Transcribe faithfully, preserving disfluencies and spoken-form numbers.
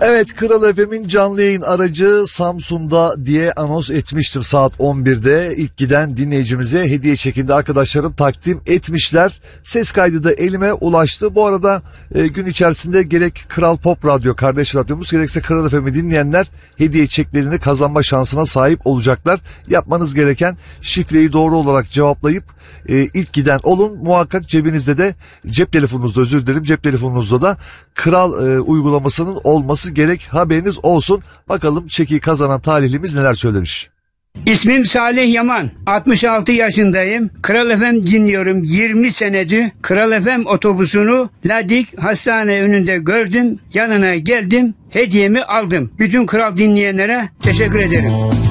Evet, Kral F M'in canlı yayın aracı Samsun'da diye anons etmiştim saat on birde. İlk giden dinleyicimize hediye şeklinde arkadaşlarım takdim etmişler. Ses kaydı da elime ulaştı. Bu arada e, gün içerisinde gerek Kral Pop Radyo, kardeş radyomuz, gerekse Kral F M'i dinleyenler hediye çeklerini kazanma şansına sahip olacaklar. Yapmanız gereken şifreyi doğru olarak cevaplayıp e, ilk giden olun. Muhakkak cebinizde de, cep telefonunuzda özür dilerim, cep telefonunuzda da Kral e, uygulamasının olması gerek, haberiniz olsun. Bakalım çeki kazanan talihlimiz neler söylemiş. İsmim Salih Yaman. altmış altı yaşındayım. Kral F M dinliyorum yirmi senedir. Kral F M otobüsünü Ladik hastane önünde gördüm. Yanına geldim. Hediyemi aldım. Bütün Kral dinleyenlere teşekkür ederim.